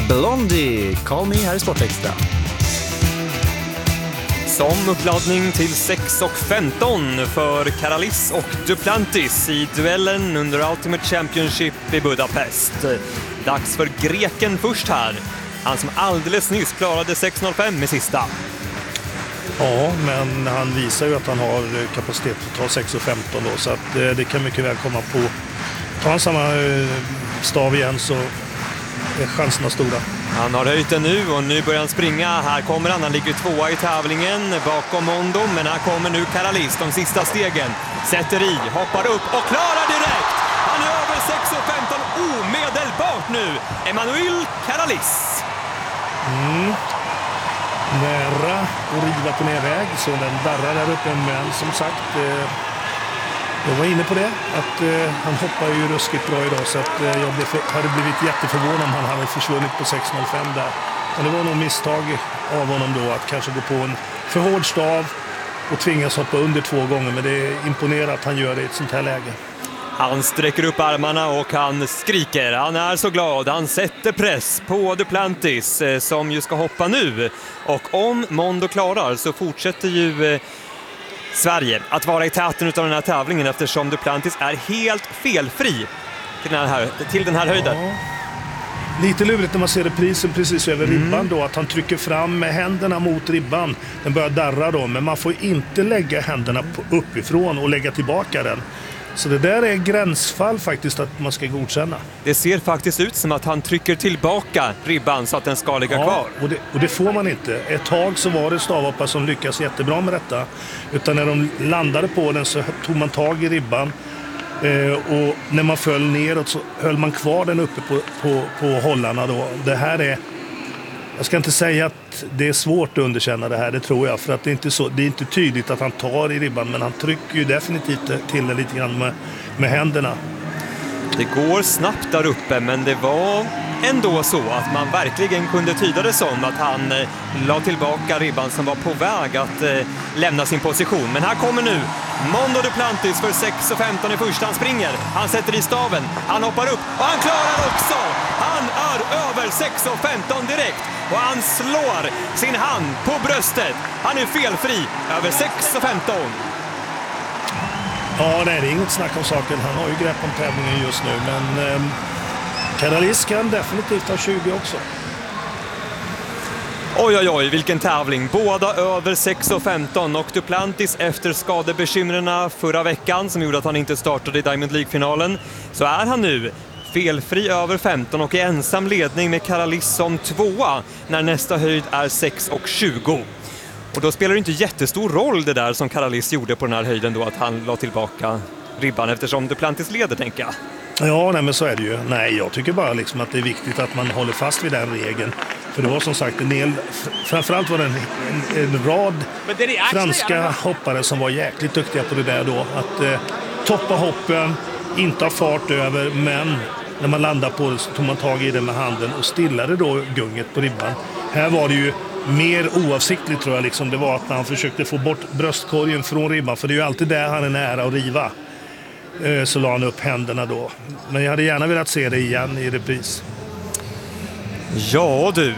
Blondie, Call Me här i Sportextra. Som uppladdning till 6:15 för Karalis och Duplantis i duellen under Ultimate Championship i Budapest. Dags för greken först här. Han som alldeles nyss klarade 6:05 med sista. Ja, men han visar ju att han har kapacitet att ta 6:15 då, så att det kan mycket väl komma på. Tar han samma stav igen så är chanserna stora. Han har höjt den nu och nu börjar han springa. Här kommer han ligger tvåa i tävlingen bakom Mondo, men här kommer nu Karalis de sista stegen. Sätter i, hoppar upp och klarar direkt! Han är över 6:15 omedelbart nu. Emanuel Karalis. Nära och riva på nedväg, så den darrar där uppe, men som sagt, jag var inne på det, att han hoppar ju ruskigt bra idag, så att jag hade blivit jätteförvånad om han hade försvunnit på 6:05 där. Men det var nog misstag av honom då att kanske gå på en för hård stav och tvingas hoppa under 2 gånger, men det är imponerande att han gör det i ett sånt här läge. Han sträcker upp armarna och han skriker. Han är så glad. Han sätter press på Duplantis som ju ska hoppa nu. Och om Mondo klarar så fortsätter ju Sverige att vara i täten av den här tävlingen, eftersom Duplantis är helt felfri till den här höjden. Ja. Lite lurigt när man ser reprisen precis över ribban då, att han trycker fram med händerna mot ribban. Den börjar darra då, men man får inte lägga händerna uppifrån och lägga tillbaka den. Så det där är gränsfall faktiskt att man ska godkänna. Det ser faktiskt ut som att han trycker tillbaka ribban så att den ska ligga kvar. Och det får man inte. Ett tag så var det stavhoppare som lyckas jättebra med detta. Utan när de landade på den så tog man tag i ribban. Och när man föll neråt så höll man kvar den uppe på hållarna då. Det här är... Jag ska inte säga att det är svårt att underkänna det här, det tror jag. För att det är inte tydligt att han tar i ribban, men han trycker ju definitivt till det lite grann med händerna. Det går snabbt där uppe, men det var ändå så att man verkligen kunde tyda det som att han la tillbaka ribban som var på väg att lämna sin position. Men här kommer nu Mondo Duplantis för 6:15 i första. Han springer, han sätter i staven, han hoppar upp och han klarar också! Han är över 6:15 direkt och han slår sin hand på bröstet. Han är felfri över 6:15. Ja, nej, det är inget snack om saken. Han har ju grepp om tävlingen just nu, men Karalis kan definitivt ha 20 också. Oj, oj, oj, vilken tävling. Båda över 6:15 och Duplantis efter skadebekymren förra veckan som gjorde att han inte startade i Diamond League-finalen, så är han nu felfri över 15 och i ensam ledning med Karalis som tvåa när nästa höjd är 6:20. Och då spelar det inte jättestor roll det där som Karalis gjorde på den här höjden då, att han la tillbaka ribban, eftersom Duplantis leder, tänker jag. Ja, nej, men så är det ju. Nej, jag tycker bara liksom att det är viktigt att man håller fast vid den regeln. För det var som sagt en del, framförallt var det en rad franska hoppare som var jäkligt duktiga på det där då. Att toppa hoppen, inte ha fart över, men när man landar på det så tog man tag i det med handen och stillade då gunget på ribban. Här var det ju mer oavsiktligt, tror jag, liksom. Det var att han försökte få bort bröstkorgen från ribban, för det är ju alltid där han är nära att riva. Så la han upp händerna då. Men jag hade gärna velat se det igen i repris. Ja du,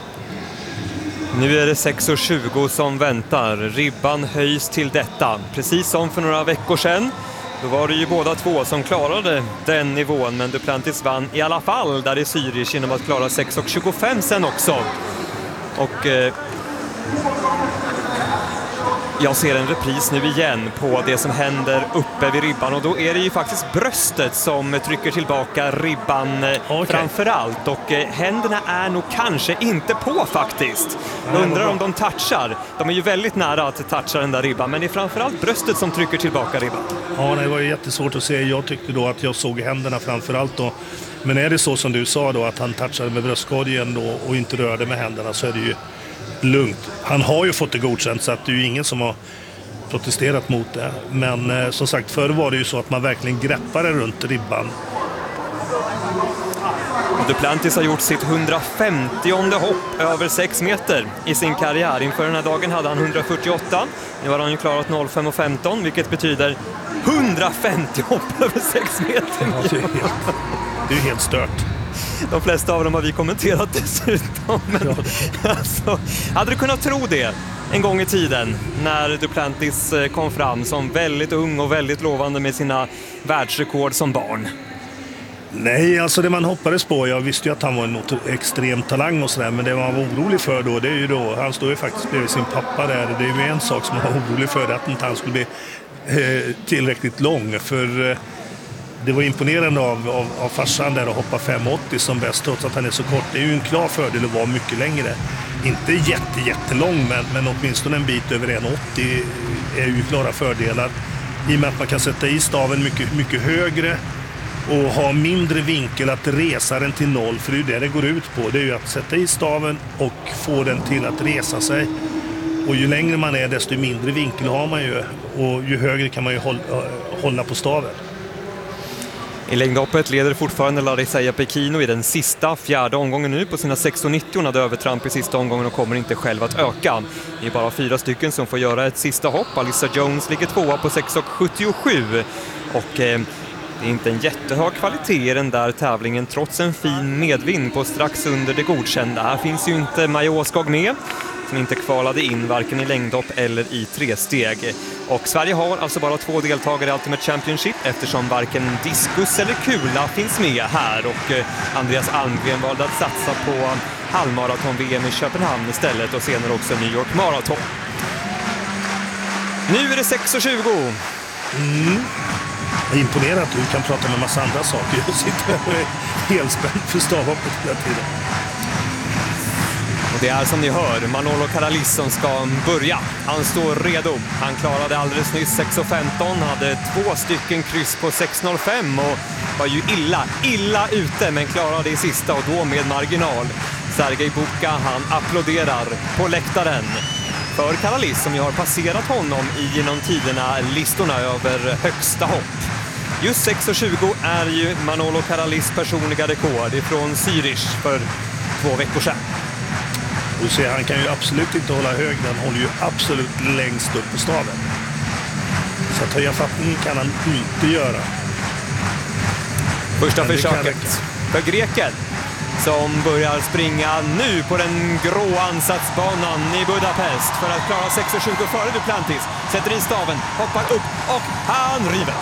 nu är det 6:20 som väntar. Ribban höjs till detta. Precis som för några veckor sedan. Då var det ju båda två som klarade den nivån, men Duplantis vann i alla fall där i Zürich genom att klara 6:25 sen också. Och jag ser en repris nu igen på det som händer uppe vid ribban, och då är det ju faktiskt bröstet som trycker tillbaka ribban framförallt, och händerna är nog kanske inte på faktiskt. Jag undrar om de touchar. De är ju väldigt nära att toucha den där ribban, men det är framförallt bröstet som trycker tillbaka ribban. Ja, det var ju jättesvårt att se. Jag tyckte då att jag såg händerna framförallt då. Men är det så som du sa då, att han touchade med bröstkorgen då och inte rörde med händerna, så är det ju lugnt. Han har ju fått det godkänt, så att det är ju ingen som har protesterat mot det. Men som sagt, förr var det ju så att man verkligen greppade runt ribban. Duplantis har gjort sitt 150:e hopp över 6 meter i sin karriär. Inför den här dagen hade han 148. Nu har han ju klarat 05:15, vilket betyder 150 hopp över 6 meter. Ja, det är ju helt stört. De flesta av dem har vi kommenterat dessutom. Men, alltså, hade du kunnat tro det en gång i tiden när Duplantis kom fram som väldigt ung och väldigt lovande med sina världsrekord som barn? Nej, alltså det man hoppades på, jag visste ju att han var en extrem talang och sådär, men det man var orolig för då, det är ju då, han står ju faktiskt bredvid sin pappa där, det är ju en sak som man var orolig för, att inte han skulle bli tillräckligt lång, för det var imponerande av farsan där att hoppa 5,80 som bäst, trots att han är så kort. Det är ju en klar fördel att vara mycket längre. Inte jättelång, men åtminstone en bit över 1,80 är ju klara fördelar. I och med att man kan sätta i staven mycket högre och ha mindre vinkel att resa den till noll, för det är det går ut på. Det är ju att sätta i staven och få den till att resa sig. Och ju längre man är, desto mindre vinkel har man ju. Och ju högre kan man ju hålla på staven. I längdhoppet leder fortfarande Larissa Iapekino i den sista, fjärde omgången nu på sina 16,90. Hon hade övertramp i sista omgången och kommer inte själv att öka. Det är bara 4 stycken som får göra ett sista hopp. Alyssa Jones ligger 2 på 6,77. Och det är inte en jättehög kvalitet i den där tävlingen trots en fin medvind på strax under det godkända. Här finns ju inte Maja Åskog med, som inte kvalade in varken i längdhopp eller i 3-steg. Och Sverige har alltså bara 2 deltagare i Ultimate Championship eftersom varken diskus eller kula finns med här. Och Andreas Almgren valde att satsa på halvmaraton-VM i Köpenhamn istället och senare också New York Marathon. Nu är det 6,20. Jag är imponerad att du kan prata med en massa andra saker. Jag sitter och är helt spänd för stavhoppet hela tiden. Och det är som ni hör Manolo Caralis som ska börja. Han står redo. Han klarade alldeles nyss 6,15. Hade 2 stycken kryss på 6,05 och var ju illa ute, men klarade i sista och då med marginal. Sergej Buka, han applåderar på läktaren för Caralis som ju har passerat honom i genom tiderna listorna över högsta hopp. Just 6,20 är ju Manolo Caralis personliga rekord ifrån Zürich för 2 veckor sedan. Du ser, han kan ju absolut inte hålla hög, han håller ju absolut längst upp på staven. Så att höja fattningen kan han inte göra. Första försöket för greken som börjar springa nu på den grå ansatsbanan i Budapest för att klara 6,20 före Duplantis. Sätter i staven, hoppar upp och han river.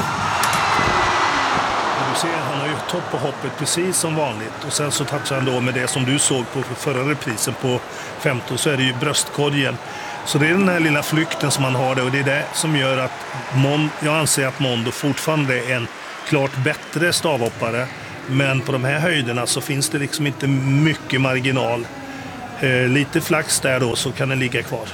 Du ser, han har ju topp på hoppet precis som vanligt. Och sen så touchar han då med det som du såg på förra reprisen på 15, så är det ju bröstkorgen. Så det är den här lilla flykten som han har det, och det är det som gör att jag anser att Mondo fortfarande är en klart bättre stavhoppare. Men på de här höjderna så finns det liksom inte mycket marginal. Lite flax där då så kan den ligga kvar.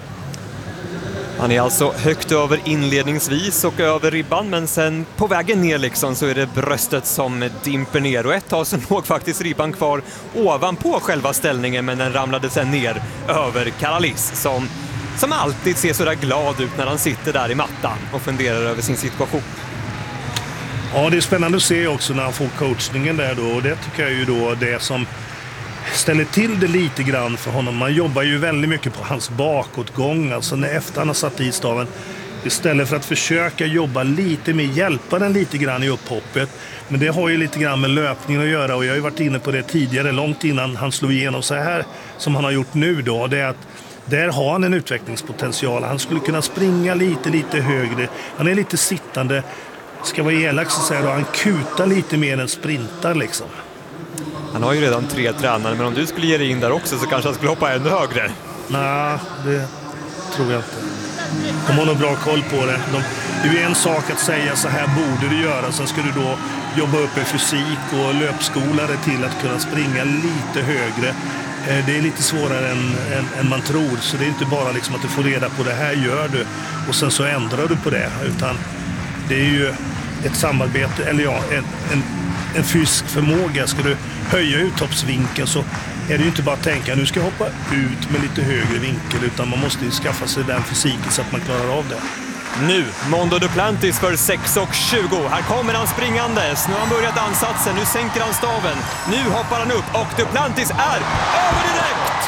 Han är alltså högt över inledningsvis och över ribban, men sen på vägen ner liksom så är det bröstet som dimper ner. Och ett tag så låg faktiskt ribban kvar ovanpå själva ställningen, men den ramlade sen ner över Caralis som alltid ser så där glad ut när han sitter där i mattan och funderar över sin situation. Ja, det är spännande att se också när han får coachningen där då, och det tycker jag ju då det som ställer till det lite grann för honom. Man jobbar ju väldigt mycket på hans bakåtgång, alltså när efter han har satt i staven, istället för att försöka jobba lite mer, hjälpa den lite grann i upphoppet. Men det har ju lite grann med löpningen att göra, och jag har ju varit inne på det tidigare, långt innan han slog igenom så här som han har gjort nu då. Det är att där har han en utvecklingspotential. Han skulle kunna springa lite högre. Han är lite sittande. Ska vara elak så säger då, han kutar lite mer än sprintar liksom. Han har ju redan 3 tränare, men om du skulle ge dig in där också så kanske han skulle hoppa ännu högre. Nej, det tror jag inte. De har nog bra koll på det. Det är ju en sak att säga så här borde du göra, sen ska du då jobba upp en fysik och löpskolare till att kunna springa lite högre. Det är lite svårare än man tror, så det är inte bara liksom att du får reda på det här gör du och sen så ändrar du på det, utan det är ju ett samarbete, eller ja, en fysisk förmåga. Ska du höja uthoppsvinkeln så är det ju inte bara att tänka nu ska jag hoppa ut med lite högre vinkel, utan man måste ju skaffa sig den fysiken så att man klarar av det. Nu, Mondo Duplantis för 6,20. Här kommer han springandes. Nu har han börjat ansatsen. Nu sänker han staven. Nu hoppar han upp och Duplantis är över direkt.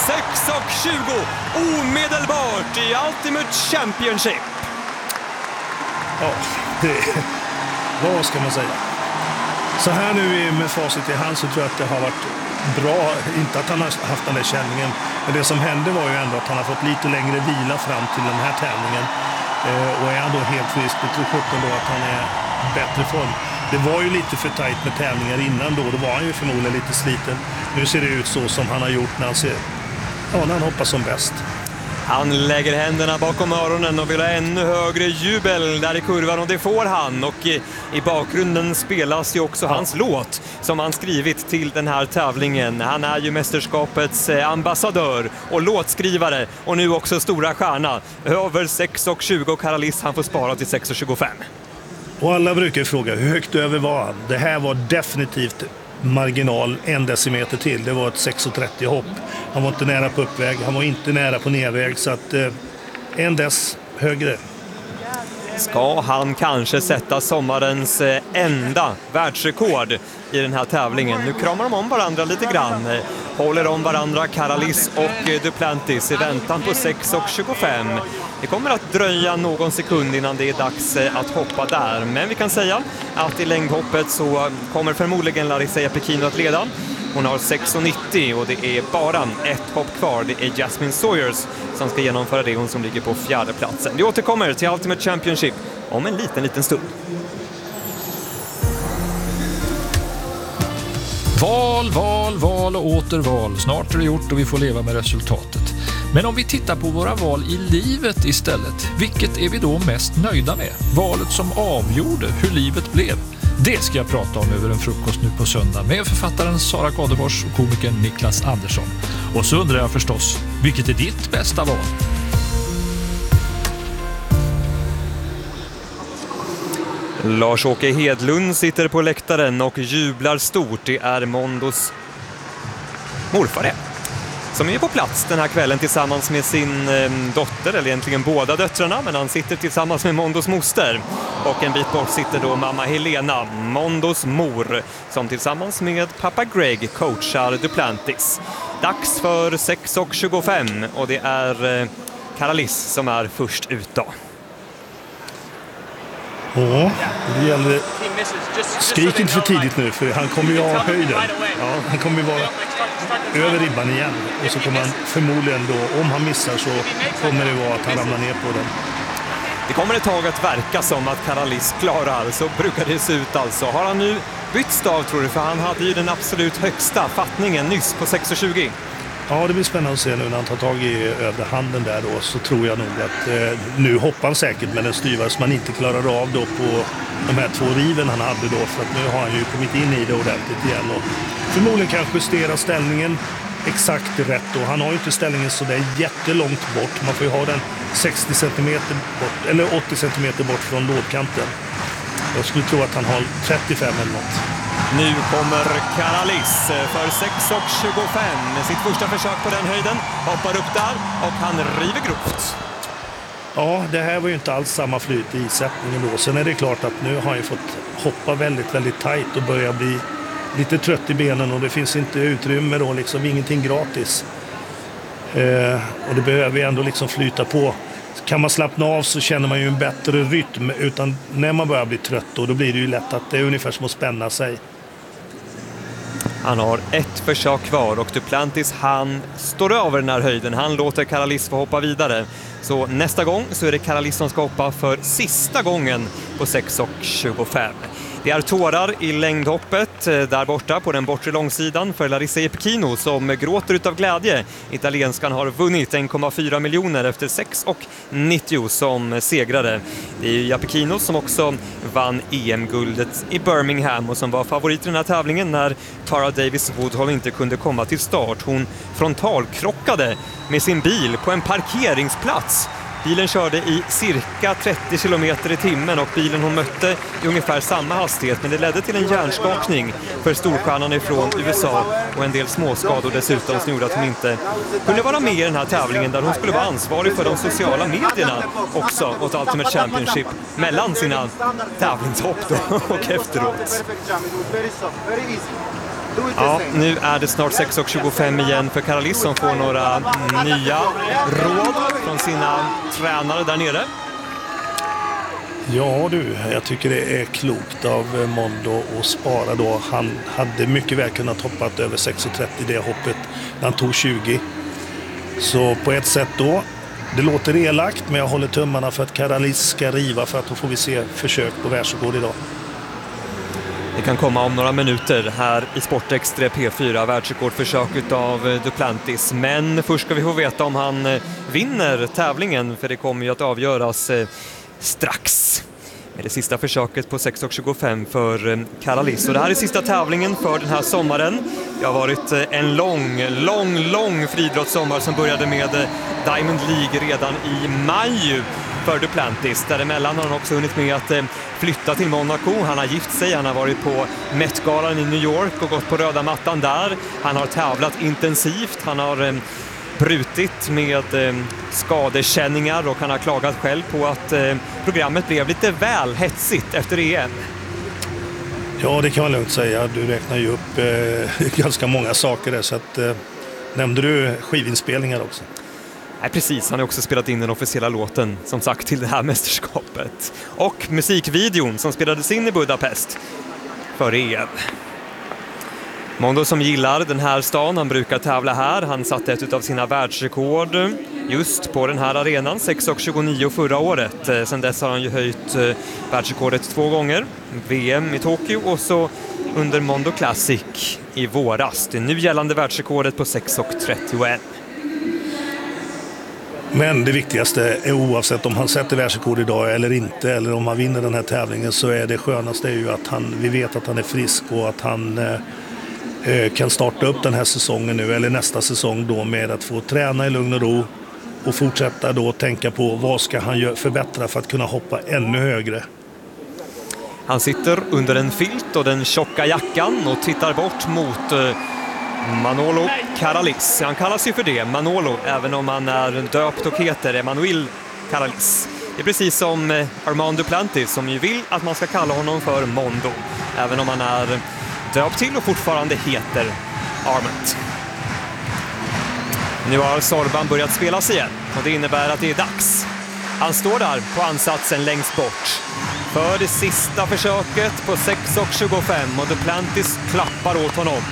6,20 omedelbart i Ultimate Championship. Ja, vad ska man säga? Så här nu med facit i hand så tror jag att det har varit bra, inte att han har haft den där känningen, men det som hände var ju ändå att han har fått lite längre vila fram till den här tävlingen. Och är han då helt frisk, det tror jag då att han är i bättre form. Det var ju lite för tajt med tävlingar innan då var han ju förmodligen lite sliten. Nu ser det ut så som han har gjort när han hoppar som bäst. Han lägger händerna bakom öronen och vill ha ännu högre jubel där i kurvan, och det får han. Och i bakgrunden spelas ju också hans låt som han skrivit till den här tävlingen. Han är ju mästerskapets ambassadör och låtskrivare och nu också stora stjärna. Över 6,20 Karalis, han får spara till 6,25. Och alla brukar fråga hur högt över var han? Det här var definitivt marginal 1 decimeter till. Det var ett 6,30 hopp. Han var inte nära på uppväg, han var inte nära på nedväg, så att 1 dess högre. Ska han kanske sätta sommarens enda världsrekord i den här tävlingen? Nu kramar de om varandra lite grann. Håller om varandra Karalis och Duplantis i väntan på 6,25. Det kommer att dröja någon sekund innan det är dags att hoppa där. Men vi kan säga att i längdhoppet så kommer förmodligen Larissa Jeppikino att leda. Hon har 6,90 och det är bara ett hopp kvar. Det är Jasmine Sawyers som ska genomföra det, hon som ligger på 4:e platsen. Vi återkommer till Ultimate Championship om en liten stund. Val och åter val. Snart är det gjort och vi får leva med resultatet. Men om vi tittar på våra val i livet istället, vilket är vi då mest nöjda med? Valet som avgjorde hur livet blev. Det ska jag prata om över en frukost nu på söndag med författaren Sara Kadefors och komikern Niklas Andersson. Och så undrar jag förstås, vilket är ditt bästa val? Lars-Åke Hedlund sitter på läktaren och jublar stort. Det är Mondos morfar det, som är på plats den här kvällen tillsammans med sin dotter, eller egentligen båda döttrarna, men han sitter tillsammans med Mondos moster. Och en bit bort sitter då mamma Helena, Mondos mor, som tillsammans med pappa Greg coachar Duplantis. Dags för 6,25 och det är Karalis som är först ut då. Ja, det gäller. Skrik inte för tidigt nu, för han kommer ju ha höjden. Ja, han kommer ju vara över ribban igen. Och så kommer han förmodligen då, om han missar så kommer det vara att han ramlar ner på den. Det kommer ett tag att verka som att Karalis klarar, så brukar det se ut alltså. Har han nu bytt stav tror du? För han hade ju den absolut högsta fattningen nyss på 6,20. Ja, det blir spännande att se nu när han tar tag i övre handen där då, så tror jag nog att nu hoppar han säkert med den styvar som man inte klarar av då på de här 2 riven han hade då, för att nu har han ju kommit in i det ordentligt igen och förmodligen kan justera ställningen exakt rätt då. Han har ju inte ställningen så där jättelångt bort. Man får ju ha den 60 cm bort, eller 80 cm bort från lådkanten. Jag skulle tro att han har 35 eller något. Nu kommer Karalis för 6,25 med sitt första försök på den höjden. Hoppar upp där och han river grovt. Ja, det här var ju inte alls samma flyt i sättningen då. Sen är det klart att nu har han fått hoppa väldigt, väldigt tajt och börja bli lite trött i benen och det finns inte utrymme då, liksom ingenting gratis. Och det behöver ju ändå liksom flyta på. Kan man slappna av så känner man ju en bättre rytm, utan när man börjar bli trött då blir det ju lätt att det är ungefär som att spänna sig. Han har ett försök kvar och Duplantis, han står över den här höjden. Han låter Karalis få hoppa vidare. Så nästa gång så är det Karalis som ska hoppa för sista gången på 6,25. Det är tårar i längdhoppet där borta på den bortre långsidan för Larissa Jeppikino som gråter utav glädje. Italienskan har vunnit 1,4 miljoner efter 6,90 som segrare. Det är Jeppikino som också vann EM-guldet i Birmingham och som var favorit i den här tävlingen när Tara Davis Woodhull inte kunde komma till start. Hon frontalkrockade med sin bil på en parkeringsplats. Bilen körde i cirka 30 km i timmen och bilen hon mötte i ungefär samma hastighet, men det ledde till en hjärnskakning för storstjärnan ifrån USA och en del småskador dessutom som gjorde att hon inte kunde vara med i den här tävlingen där hon skulle vara ansvarig för de sociala medierna också åt Ultimate Championship mellan sina tävlingshopp då och efteråt. Ja, nu är det snart 6,25 igen för Karalis som får några nya råd från sina tränare där nere. Ja du, jag tycker det är klokt av Mondo att spara då. Han hade mycket väl kunnat hoppat över 6,30 det hoppet när han tog 20. Så på ett sätt då, det låter elakt, men jag håller tummarna för att Caralis ska riva, för att då får vi se försök på världsrekord idag. Det kan komma om några minuter här i Sportextra P4, världsrekordförsök av Duplantis. Men först ska vi få veta om han vinner tävlingen, för det kommer ju att avgöras strax. Med det sista försöket på 6,25 för Caralis. Och det här är sista tävlingen för den här sommaren. Det har varit en lång friidrottssommar som började med Diamond League redan i maj för Duplantis. Däremellan har han också hunnit med att flytta till Monaco. Han har gift sig, han har varit på Met-galan i New York och gått på röda mattan där. Han har tävlat intensivt, han har brutit med skadekänningar och han har klagat själv på att programmet blev lite väl hetsigt efter EM. Ja, det kan man lugnt säga. Du räknar ju upp ganska många saker där, så att nämnde du skivinspelningar också? Nej, precis. Han har också spelat in den officiella låten, som sagt, till det här mästerskapet. Och musikvideon som spelades in i Budapest för EM. Mondo som gillar den här stan, han brukar tävla här. Han satte ett av sina världsrekord just på den här arenan, 6,29 förra året. Sen dess har han ju höjt världsrekordet 2 gånger. VM i Tokyo och så under Mondo Classic i våras. Det nu gällande världsrekordet på 6,31. Men det viktigaste är, oavsett om han sätter världsrekord idag eller inte, eller om han vinner den här tävlingen, så är det skönaste är ju att vi vet att han är frisk och att han kan starta upp den här säsongen nu, eller nästa säsong då, med att få träna i lugn och ro och fortsätta då tänka på vad ska han förbättra för att kunna hoppa ännu högre. Han sitter under en filt och den tjocka jackan och tittar bort mot Manolo Caralis. Han kallas ju för det, Manolo, även om han är döpt och heter Emanuel Caralis. Det är precis som Armand Duplantis, som ju vill att man ska kalla honom för Mondo, även om han är döpt till och fortfarande heter Armand. Nu har Sorban börjat spelas igen och det innebär att det är dags. Han står där på ansatsen längst bort för det sista försöket på 6,25 och Duplantis klappar åt honom.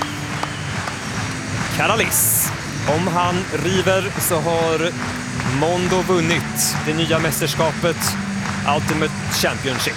Caralis, om han river så har Mondo vunnit det nya mästerskapet Ultimate Championship.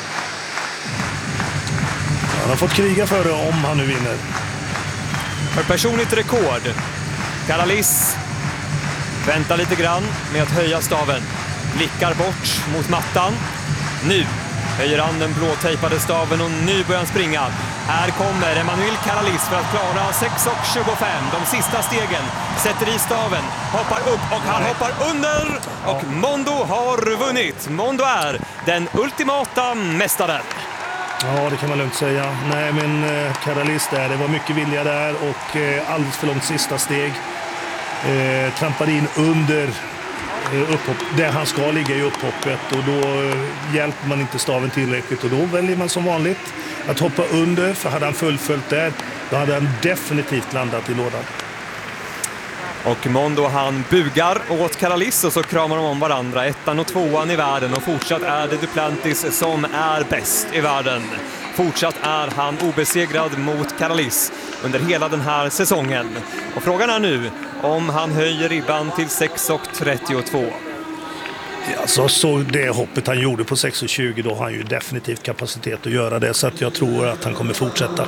Han har fått kriga för det om han nu vinner. För personligt rekord. Caralis väntar lite grann med att höja staven. Blickar bort mot mattan. Nu höjer han den blåtejpade staven och nu börjar han springa. Här kommer Emanuel Caralis för att klara 6,25. De sista stegen. Sätter i staven. Hoppar upp och han hoppar under. Och Mondo har vunnit. Mondo är den ultimata mästaren. Ja, det kan man lugnt säga. Nej, men Caralis där, det var mycket vilja där och alldeles för långt sista steg. Trampade in under upphopp, där han ska ligga i upphoppet, och då hjälper man inte staven tillräckligt och då väljer man som vanligt att hoppa under, för hade han fullföljt där, då hade han definitivt landat i lådan. Och Mondo, han bugar åt Caralis och så kramar de om varandra, 1:an och 2:an i världen, och fortsatt är det Duplantis som är bäst i världen. Fortsatt är han obesegrad mot Caralis under hela den här säsongen. Och frågan är nu om han höjer ribban till 6,32. Ja, så det hoppet han gjorde på 6,20, då har han ju definitivt kapacitet att göra det, så att jag tror att han kommer fortsätta.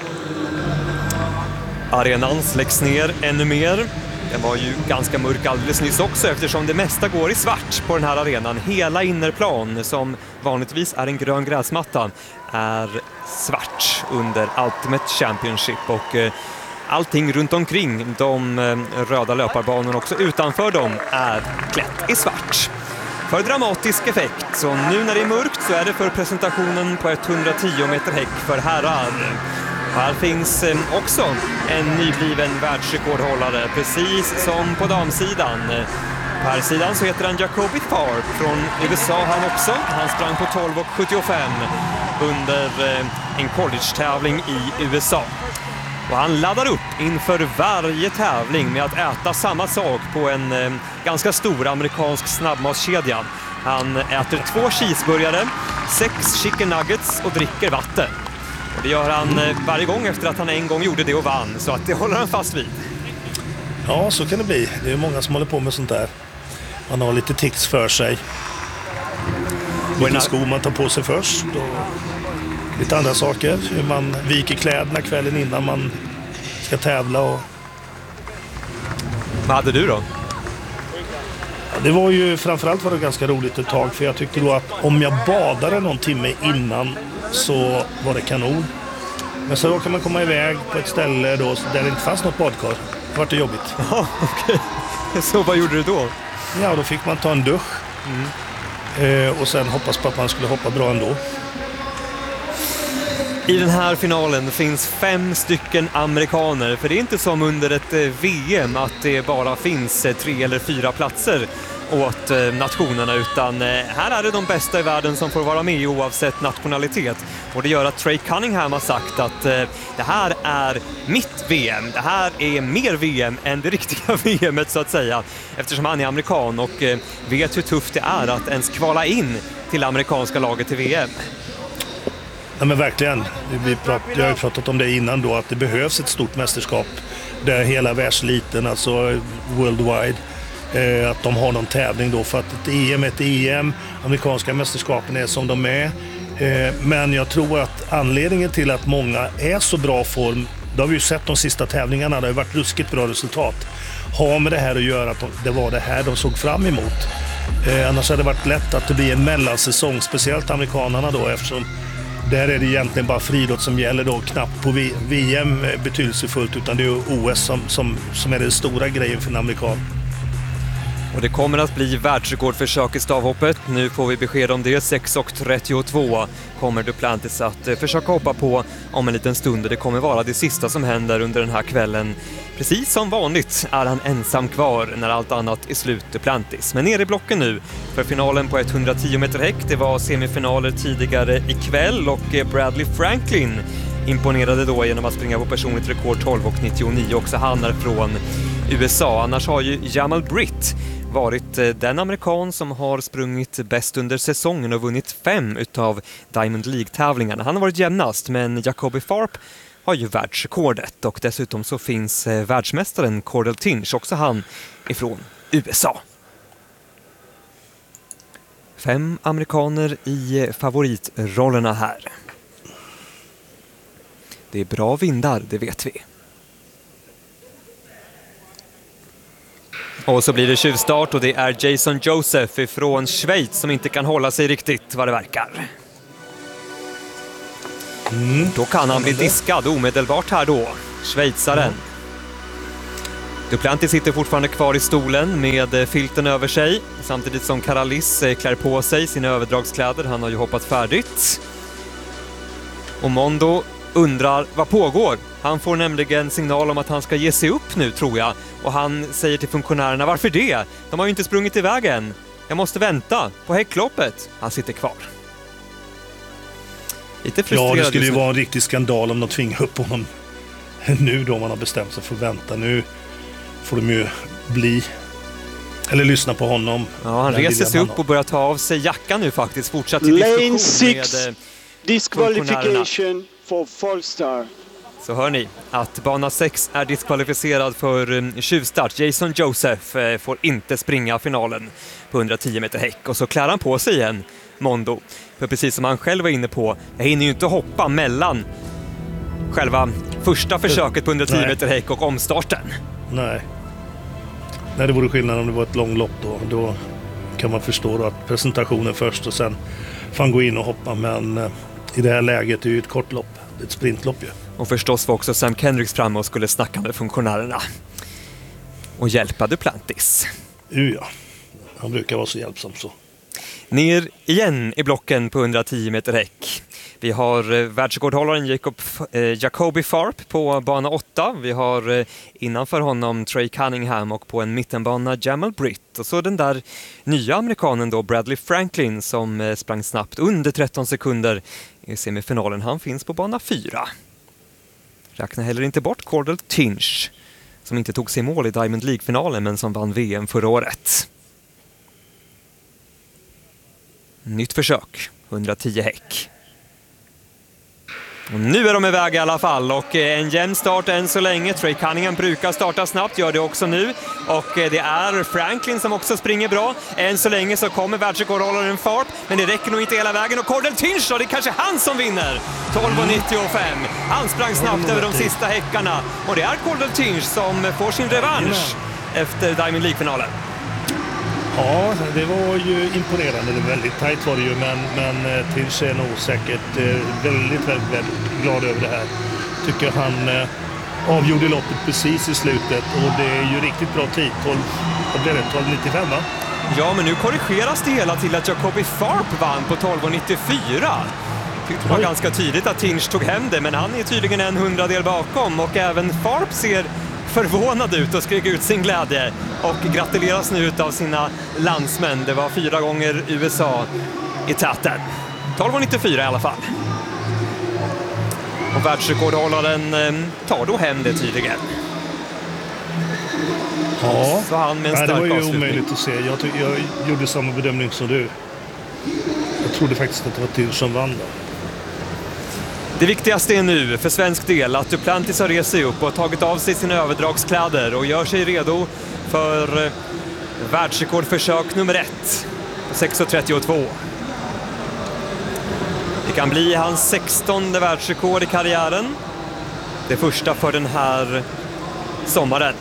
Arenan släcks ner ännu mer. Den var ju ganska mörk alldeles nyss också, eftersom det mesta går i svart på den här arenan. Hela innerplan, som vanligtvis är en grön gräsmatta, är svart under Ultimate Championship, och allting runt omkring de röda löparbanorna också utanför dem är klätt i svart. För dramatisk effekt, så nu när det är mörkt så är det för presentationen på 110 meter häck för herrar. Här finns också en nybliven världsrekordhållare, precis som på damsidan. På här sidan så heter han Jacoby Tharp från USA han också. Han sprang på 12,75 under en college-tävling i USA. Och han laddar upp inför varje tävling med att äta samma sak på en ganska stor amerikansk snabbmatskedja. Han äter 2 cheeseburgare, 6 chicken nuggets och dricker vatten. Och det gör han varje gång efter att han en gång gjorde det och vann, så att det håller han fast vid. Ja, så kan det bli. Det är många som håller på med sånt där. Man har lite tics för sig. Vilken skor man tar på sig först och lite andra saker. Hur man viker kläderna kvällen innan man ska tävla. Vad hade du då? Ja, det var ju framförallt var det ganska roligt ett tag, för jag tyckte då att om jag badade någon timme innan så var det kanon. Men så då kan man komma iväg på ett ställe då där det inte fanns något badkar. Det var det jobbigt. Ja, okej. Så vad gjorde du då? Ja, då fick man ta en dusch. Och sen hoppas på att man skulle hoppa bra ändå. I den här finalen finns 5 stycken amerikaner, för det är inte som under ett VM att det bara finns 3 eller 4 platser åt nationerna, utan här är det de bästa i världen som får vara med oavsett nationalitet. Och det gör att Trey Cunningham har sagt att det här är mitt VM. Det här är mer VM än det riktiga VMet så att säga, eftersom han är amerikan och vet hur tufft det är att ens kvala in till amerikanska laget till VM. Ja, men verkligen. Jag har ju pratat om det innan då, att det behövs ett stort mästerskap där hela världsliten, alltså worldwide, att de har någon tävling då, för att ett EM är ett EM, amerikanska mästerskapen är som de är. Men jag tror att anledningen till att många är så bra form, det har vi ju sett de sista tävlingarna, det har varit ruskigt bra resultat, har med det här att göra att det var det här de såg fram emot. Annars hade det varit lätt att det blir en mellansäsong, speciellt amerikanerna då, eftersom där är det egentligen bara friidrott som gäller då, knappt på VM betydelsefullt, utan det är OS som är den stora grejen för en amerikan. Och det kommer att bli världsrekordförsök i stavhoppet. Nu får vi besked om det. 6:32 kommer Duplantis att försöka hoppa på om en liten stund. Det kommer vara det sista som händer under den här kvällen. Precis som vanligt är han ensam kvar när allt annat är slut, Duplantis. Men nere i blocken nu för finalen på 110 meter häck. Det var semifinaler tidigare ikväll och Bradley Franklin imponerade då genom att springa på personligt rekord 12:99. Också han är från USA. Annars har ju Jamal Britt varit den amerikan som har sprungit bäst under säsongen och vunnit 5 utav Diamond League-tävlingarna. Han har varit jämnast, men Jacoby Tharp har ju världsrekordet, och dessutom så finns världsmästaren Cordell Tinch, också han ifrån USA. 5 amerikaner i favoritrollerna här. Det är bra vindar, det vet vi. Och så blir det tjuvstart, och det är Jason Joseph från Schweiz som inte kan hålla sig riktigt vad det verkar. Då kan han bli diskad omedelbart här då, schweizaren. Duplantis sitter fortfarande kvar i stolen med filten över sig, samtidigt som Karalis klär på sig sina överdragskläder. Han har ju hoppat färdigt. Och Mondo undrar vad pågår. Han får nämligen signal om att han ska ge sig upp nu, tror jag. Och han säger till funktionärerna, varför det? De har ju inte sprungit iväg än. Jag måste vänta på häckloppet. Han sitter kvar. Lite frustrerad. Ja, det skulle ju vara en riktig skandal om de tvingar upp honom nu då man har bestämt sig för att vänta. Nu får de ju bli, eller lyssna på honom. Ja, han reser sig upp och börjar ta av sig jackan nu faktiskt. Fortsatt till Lane diskussion 6, med disqualification for Falstar. Så hör ni att bana 6 är diskvalificerad för tjuvstart. Jason Joseph får inte springa finalen på 110 meter häck. Och så klär han på sig igen, Mondo. För precis som han själv var inne på, jag hinner ju inte hoppa mellan själva första försöket på 110 meter häck och omstarten. Nej, det vore skillnad om det var ett långlopp då. Då kan man förstå då att presentationen först och sen får han gå in och hoppa. Men i det här läget är det ju ett kort lopp, ett sprintlopp ju. Och förstås var också Sam Kendricks framme och skulle snacka med funktionärerna och hjälpa Duplantis. Ja, han brukar vara så hjälpsam så. Ner igen i blocken på 110 meter häck. Vi har världsrekordhållaren Jacoby Tharp på bana 8. Vi har innanför honom Trey Cunningham och på en mittenbana Jamal Britt. Och så den där nya amerikanen då, Bradley Franklin, som sprang snabbt under 13 sekunder i semifinalen. Han finns på bana 4. Räknar heller inte bort Cordell Tinch, som inte tog sig i mål i Diamond League-finalen men som vann VM förra året. Nytt försök, 110 häck. Och nu är de iväg i alla fall och en jämn start än så länge. Trey Cunningham brukar starta snabbt, gör det också nu. Och det är Franklin som också springer bra. Än så länge så kommer världsrekordhållaren Farp, men det räcker nog inte hela vägen. Och Cordell Tinch då, det är kanske han som vinner. 12,95. Han sprang snabbt över de sista häckarna. Och det är Cordell Tinch som får sin revansch efter Diamond League-finalen. Ja, det var ju imponerande. Det var väldigt tajt var det ju, men Tinch är nog säkert väldigt glad över det här. Tycker han avgjorde loppet precis i slutet och det är ju riktigt bra tid. 12,95 va? Ja, men nu korrigeras det hela till att Jacoby Farp vann på 12,94. Det var ganska tydligt att Tinch tog hem det, men han är tydligen en 100-del bakom och även Farp ser förvånad ut och skrek ut sin glädje och gratuleras nu ut av sina landsmän. Det var 4 gånger USA i täten. 12,94 i alla fall. Och världsrekordhållaren tar då hem det tydligen. Ja, så han med en stark det var ju avslutning. omöjligt att se. Jag gjorde samma bedömning som du. Jag trodde faktiskt att det var Tinch som vann då. Det viktigaste är nu för svensk del att Duplantis har rest sig upp och tagit av sig sina överdragskläder och gör sig redo för världsrekordförsök nummer 1 på 6,32. Det kan bli hans 16:e världsrekord i karriären. Det första för den här sommaren.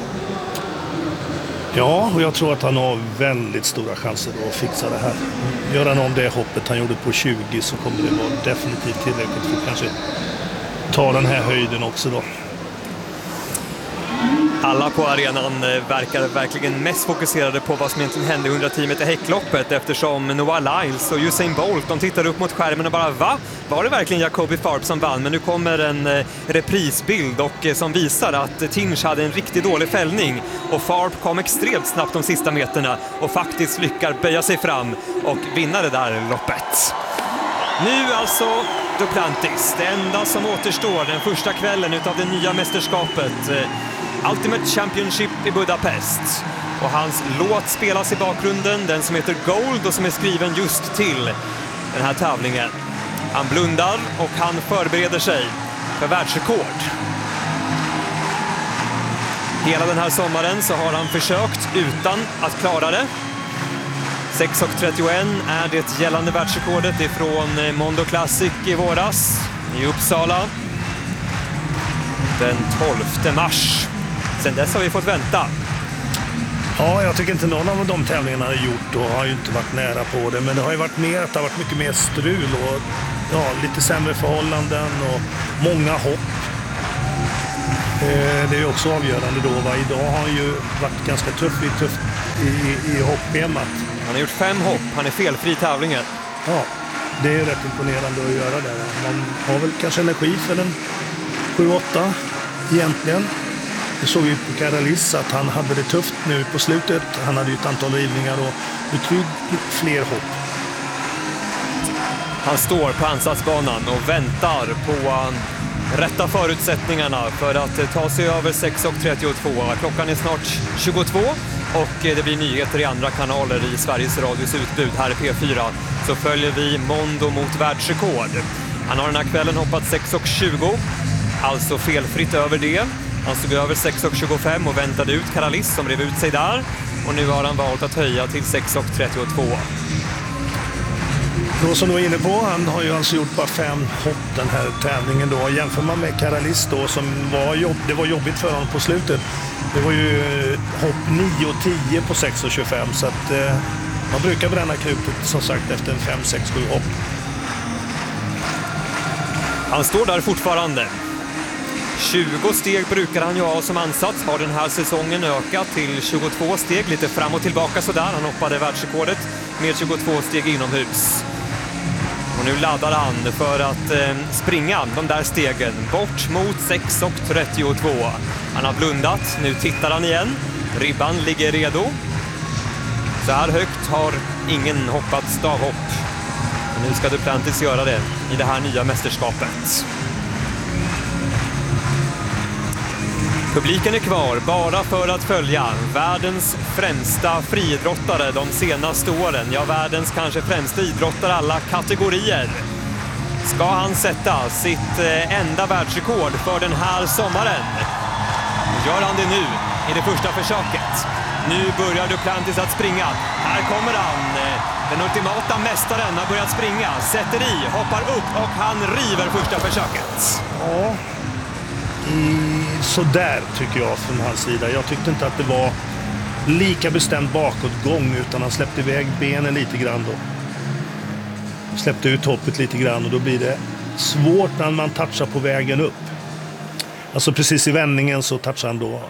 Ja, och jag tror att han har väldigt stora chanser att fixa det här. Gör han om det hoppet han gjorde på 20 så kommer det vara definitivt tillräckligt för att kanske ta den här höjden också då. Alla på arenan verkar verkligen mest fokuserade på vad som egentligen hände i 110 meter häckloppet eftersom Noah Lyles och Usain Bolt, de tittar upp mot skärmen och bara va? Var det verkligen Jacoby Farp som vann? Men nu kommer en reprisbild och som visar att Tinch hade en riktigt dålig fällning och Farp kom extremt snabbt de sista meterna och faktiskt lyckar böja sig fram och vinna det där loppet. Nu alltså Duplantis, det enda som återstår den första kvällen utav det nya mästerskapet. Ultimate Championship i Budapest. Och hans låt spelas i bakgrunden, den som heter Gold och som är skriven just till den här tävlingen. Han blundar och han förbereder sig för världsrekord. Hela den här sommaren så har han försökt utan att klara det. 6,31 är det gällande världsrekordet ifrån Mondo Classic i våras i Uppsala. Den 12 mars. Sen dess har vi fått vänta. Ja, jag tycker inte någon av de tävlingarna har gjort och har ju inte varit nära på det. Men det har ju varit mer att det har varit mycket mer strul och ja, lite sämre förhållanden och många hopp. Det är ju också avgörande då. Idag har han ju varit ganska tuff i hoppschemat. Han har gjort 5 hopp. Han är felfri i tävlingen. Ja, det är rätt imponerande att göra det. Man har väl kanske energi för en 7-8 egentligen. Det såg ju på Karalis att han hade det tufft nu på slutet. Han hade ju ett antal rivningar och betydligt fler hopp. Han står på ansatsbanan och väntar på rätta förutsättningarna för att ta sig över 6,32. Klockan är snart 22 och det blir nyheter i andra kanaler i Sveriges Radios utbud. Här i P4 så följer vi Mondo mot världsrekord. Han har den här kvällen hoppat 6,20, alltså felfritt över det. Han stod över 6,25 och väntade ut Karalis som rev ut sig där. Och nu har han valt att höja till 6,32. Då som du var inne på, han har ju alltså gjort bara 5 hopp den här tävlingen då. Jämför man med Karalis då som det var jobbigt för honom på slutet. Det var ju hopp 9 och 10 på 6,25 så att man brukar bränna krutet som sagt efter en 5, 6, 7 hopp. Han står där fortfarande. 20 steg brukar han ju ha som ansats. Har den här säsongen ökat till 22 steg. Lite fram och tillbaka sådär. Han hoppade världsrekordet med 22 steg inomhus. Och nu laddar han för att springa de där stegen bort mot 6,32. Han har blundat. Nu tittar han igen. Ribban ligger redo. Så här högt har ingen hoppat stavhopp. Och nu ska Duplantis göra det i det här nya mästerskapet. Publiken är kvar bara för att följa världens främsta friidrottare de senaste åren. Ja, världens kanske främsta idrottare alla kategorier. Ska han sätta sitt enda världsrekord för den här sommaren? Gör han det nu i det första försöket? Nu börjar Duplantis att springa. Här kommer han. Den ultimata mästaren har börjat springa. Sätter i, hoppar upp och han river första försöket. Ja, så där tycker jag från hans sida. Jag tyckte inte att det var lika bestämd bakåtgång, utan han släppte iväg benen lite grann då. Släppte ut hoppet lite grann och då blir det svårt när man touchar på vägen upp. Alltså precis i vändningen så touchar han då.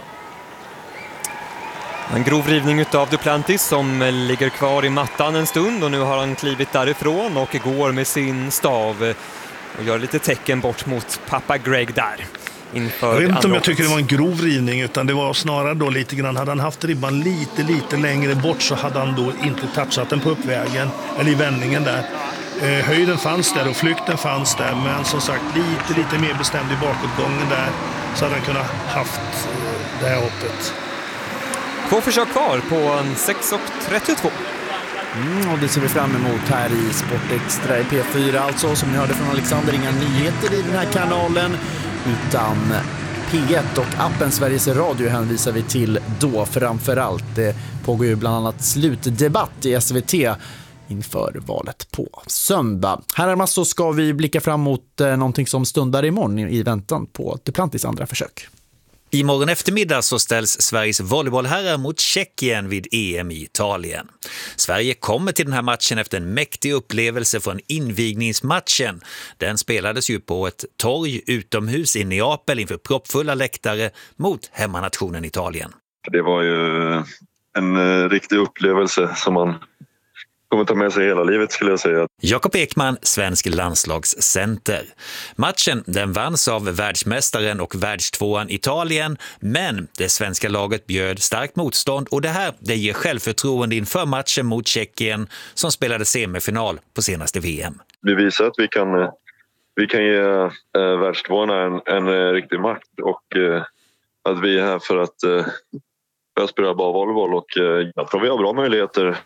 En grov rivning av Duplantis som ligger kvar i mattan en stund och nu har han klivit därifrån och går med sin stav och gör lite tecken bort mot pappa Greg där. Jag vet inte om jag tycker det var en grov rivning, utan det var snarare då lite grann, hade han haft ribban lite längre bort så hade han då inte touchat den på uppvägen eller i vändningen där. Höjden fanns där och flykten fanns där, men som sagt lite mer bestämd i bakåtgången där så hade han kunnat haft det här hoppet. 2 försök kvar på en 6:32. Och det ser vi fram emot här i Sportextra i P4 alltså. Som ni hörde från Alexander, inga nyheter i den här kanalen utan P1 och appen Sveriges Radio hänvisar vi till då framförallt. Det pågår ju bland annat slutdebatt i SVT inför valet på söndag. Här så ska vi blicka fram mot någonting som stundar imorgon i väntan på Duplantis andra försök. Imorgon eftermiddag så ställs Sveriges volleybollherrar mot Tjeckien vid EM i Italien. Sverige kommer till den här matchen efter en mäktig upplevelse från invigningsmatchen. Den spelades ju på ett torg utomhus i Neapel inför proppfulla läktare mot hemmanationen Italien. Det var ju en riktig upplevelse som man kommer ta med sig hela livet, skulle jag säga. Jakob Ekman, svensk landslagscenter. Matchen den vanns av världsmästaren och världstvåan Italien, men det svenska laget bjöd starkt motstånd och det ger självförtroende inför matchen mot Tjeckien som spelade semifinal på senaste VM. Vi visar att vi kan ge världstvåarna en riktig makt och att vi är här för att spela bra volleyboll och jag tror vi har bra möjligheter.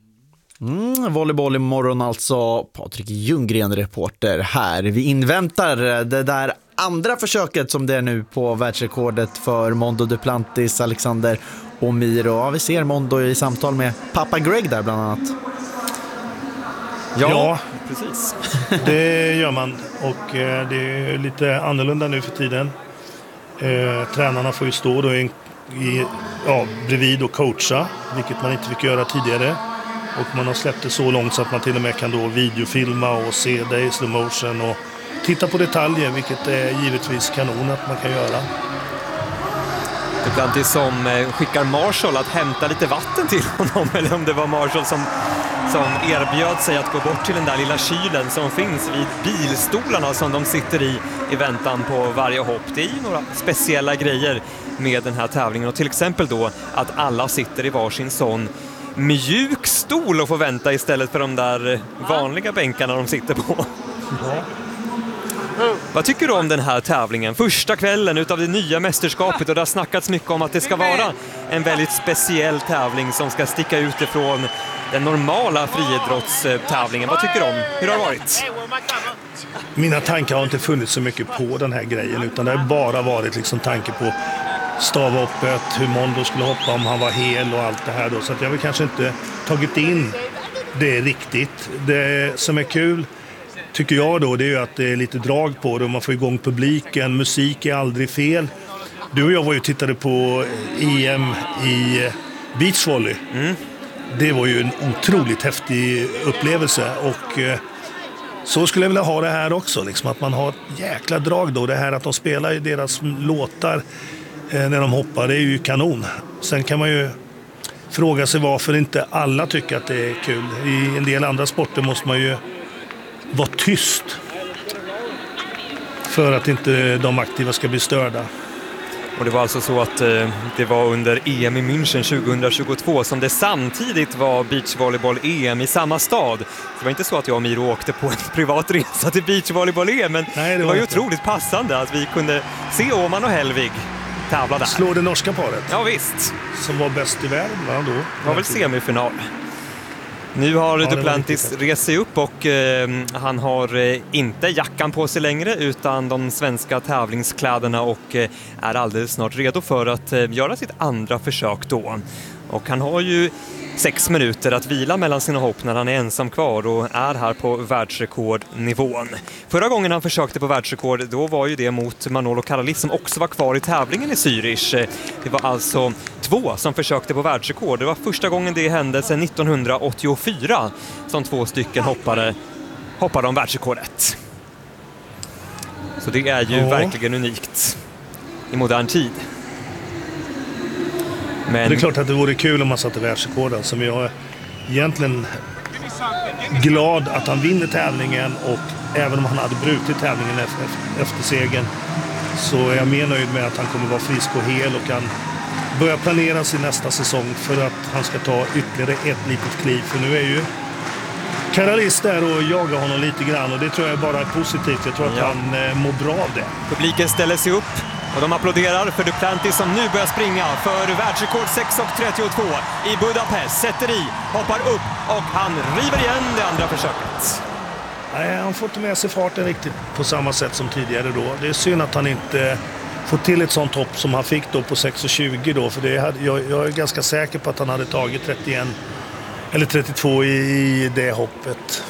Volleyboll imorgon alltså. Patrik Ljunggren, reporter här. Vi inväntar det där andra försöket som det är nu på världsrekordet för Mondo Duplantis, Alexander Omiro. Ja, vi ser Mondo i samtal med pappa Greg där bland annat. Ja, precis. Det gör man och det är lite annorlunda nu för tiden. Tränarna får ju stå då bredvid och coacha, vilket man inte fick göra tidigare. Och man har släppt det så långt så att man till och med kan då videofilma och se det i slow motion och titta på detaljer, vilket är givetvis kanon att man kan göra. Duplantis som skickar Marshall att hämta lite vatten till honom, eller om det var Marshall som erbjöd sig att gå bort till den där lilla kylen som finns vid bilstolarna som de sitter i väntan på varje hopp. Det är ju några speciella grejer med den här tävlingen och till exempel då att alla sitter i varsin sån mjuk stol och får vänta istället för de där vanliga bänkarna de sitter på. Ja. Vad tycker du om den här tävlingen? Första kvällen utav det nya mästerskapet och det har snackats mycket om att det ska vara en väldigt speciell tävling som ska sticka ut ifrån den normala friidrottstävlingen. Vad tycker du om? Hur har det varit? Mina tankar har inte funnits så mycket på den här grejen utan det har bara varit liksom tanke på stavhoppet, hur Mondo skulle hoppa om han var hel och allt det här då. Så att jag har kanske inte tagit in det riktigt. Det som är kul tycker jag då, det är ju att det är lite drag på det och man får igång publiken. Musik är aldrig fel. Du och jag var ju tittade på EM i beachvolley. Det var ju en otroligt häftig upplevelse och så skulle jag vilja ha det här också. Liksom, att man har ett jäkla drag då. Det här att de spelar i deras låtar när de hoppar, det är ju kanon. Sen kan man ju fråga sig varför inte alla tycker att det är kul. I en del andra sporter måste man ju vara tyst för att inte de aktiva ska bli störda. Och det var alltså så att det var under EM i München 2022 som det samtidigt var beachvolleyboll-EM i samma stad. Det var inte så att jag och Miro åkte på en privat resa till beachvolleyboll-EM, men nej, det var ju otroligt passande att vi kunde se Åman och Hellvig tävla där. Slår det norska paret? Ja visst. Som var bäst i världen, va, då? Det var väl semifinal. Nu har Duplantis rest sig upp och han har inte jackan på sig längre utan de svenska tävlingskläderna och är alldeles snart redo för att göra sitt andra försök då. Och han har ju 6 minuter att vila mellan sina hopp när han är ensam kvar och är här på världsrekordnivån. Förra gången han försökte på världsrekord, då var ju det mot Manolo Karalis som också var kvar i tävlingen i Zürich. Det var alltså 2 som försökte på världsrekord. Det var första gången det hände sedan 1984 som 2 stycken hoppade om världsrekordet. Så det är ju verkligen unikt i modern tid. Men... Det är klart att det vore kul om man satte världsrekorden, som jag är egentligen glad att han vinner tävlingen, och även om han hade brutit tävlingen efter segern så är jag mer nöjd med att han kommer vara frisk och hel och kan börja planera sin nästa säsong för att han ska ta ytterligare ett litet kliv. För nu är ju Karalis där och jagar honom lite grann, och det tror jag bara är positivt. Jag tror att han mår bra av det. Publiken ställer sig upp. Och de applåderar för Duplantis som nu börjar springa för världsrekord 6.32 i Budapest. Sätter i, hoppar upp och han river igen det andra försöket. Nej, han får inte med sig farten riktigt på samma sätt som tidigare då. Det är synd att han inte får till ett sånt hopp som han fick då på 6.20 då. För jag är ganska säker på att han hade tagit 31 eller 32 i det hoppet.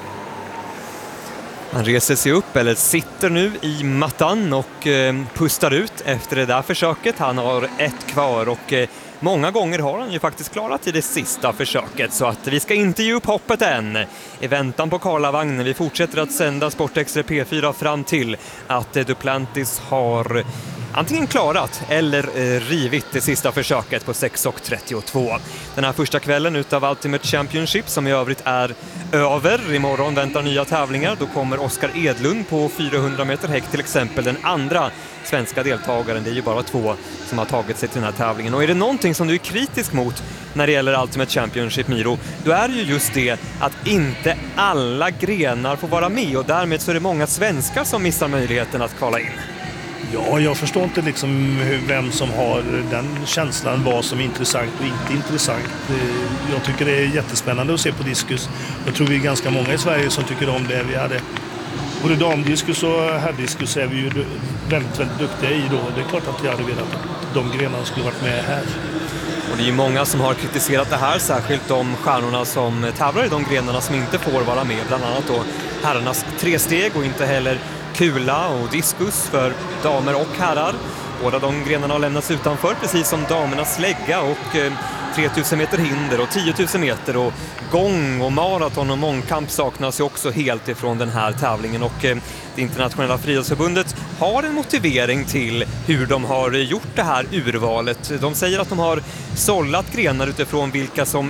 Han reser sig upp, eller sitter nu i mattan och pustar ut efter det där försöket. Han har 1 kvar och många gånger har han ju faktiskt klarat i det sista försöket. Så att vi ska inte ge upp hoppet än. I väntan på Karlavagnen. Vi fortsätter att sända Sportextra P4 fram till att Duplantis har antingen klarat eller rivit det sista försöket på 6.32. Den här första kvällen utav Ultimate Championship, som i övrigt är över. Imorgon väntar nya tävlingar. Då kommer Oskar Edlund på 400 meter häck till exempel, den andra svenska deltagaren. Det är ju bara 2 som har tagit sig till den här tävlingen. Och är det någonting som du är kritisk mot när det gäller Ultimate Championship, Miro, då är det ju just det att inte alla grenar får vara med, och därmed så är det många svenskar som missar möjligheten att kvala in. Ja, jag förstår inte liksom vem som har den känslan, vad som är intressant och inte intressant. Jag tycker det är jättespännande att se på diskus. Jag tror vi är ganska många i Sverige som tycker om det. Vi hade både damdiskus och herrdiskus är vi ju väldigt, väldigt duktiga i då. Det är klart att jag hade velat att de grenarna skulle varit med här. Och det är ju många som har kritiserat det här, särskilt de stjärnorna som tävlar i de grenarna som inte får vara med. Bland annat då herrarnas 3-steg och inte heller kula och diskus för damer och herrar. Båda de grenarna har lämnats utanför, precis som damernas slägga och 3000 meter hinder och 10 000 meter, och gång och maraton och mångkamp saknas ju också helt ifrån den här tävlingen. Och det internationella friidrottsförbundet har en motivering till hur de har gjort det här urvalet. De säger att de har sållat grenar utifrån vilka som